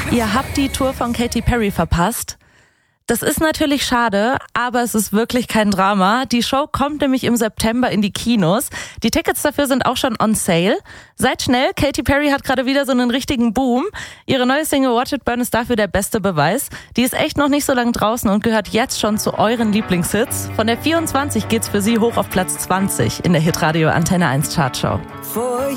Ihr habt die Tour von Katy Perry verpasst. Das ist natürlich schade, aber es ist wirklich kein Drama. Die Show kommt nämlich im September in die Kinos. Die Tickets dafür sind auch schon on sale. Seid schnell, Katy Perry hat gerade wieder so einen richtigen Boom. Ihre neue Single Watch It Burn ist dafür der beste Beweis. Die ist echt noch nicht so lange draußen und gehört jetzt schon zu euren Lieblingshits. Von der 24 geht's für sie hoch auf Platz 20 in der Hitradio Antenne 1 Chartshow.